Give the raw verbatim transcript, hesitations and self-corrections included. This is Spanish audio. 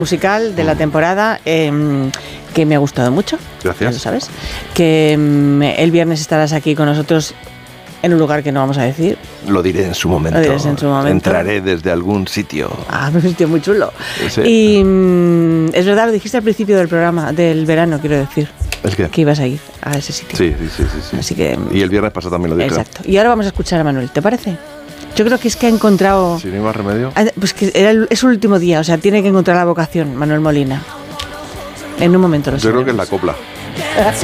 musical de la temporada, eh, que me ha gustado mucho. Gracias. Ya lo sabes. Que eh, el viernes estarás aquí con nosotros en un lugar que no vamos a decir. Lo diré en su momento. Lo dirás en su momento. Entraré desde algún sitio. Ah, me sentí muy chulo. Sí. Y mm, es verdad, lo dijiste al principio del programa, del verano, quiero decir. ¿Es que? Que ibas a ir a ese sitio. Sí, sí, sí, sí, sí. Así que, y el viernes pasado también lo dije. exacto. Y ahora vamos a escuchar a Manuel, ¿te parece? Yo creo que es que ha encontrado... Si no hay más remedio. Pues que era el, es su último día, o sea, tiene que encontrar la vocación, Manuel Molina. En un momento lo sé. Yo creo que es la copla.